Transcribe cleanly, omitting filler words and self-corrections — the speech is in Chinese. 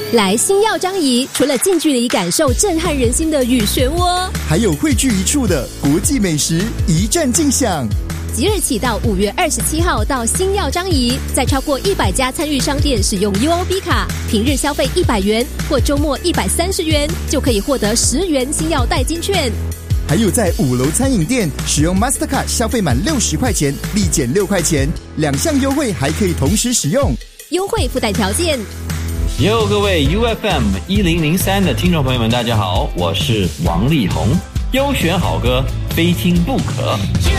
来星耀张仪，除了近距离感受震撼人心的雨漩涡， 还有汇聚一处的国际美食一站尽享。 即日起到5月27号到星耀张仪，在超过100家参与商店使用 UOB 卡，平日消费100元或周末130元，就可以获得10元星耀代金券。 还有在5楼餐饮店使用 Mastercard 消费满60块钱立减6块钱，2项优惠还可以同时使用， 优惠附带条件。 哟，各位 UFM 1003的听众朋友们，大家好，我是王力宏，优选好歌非听不可。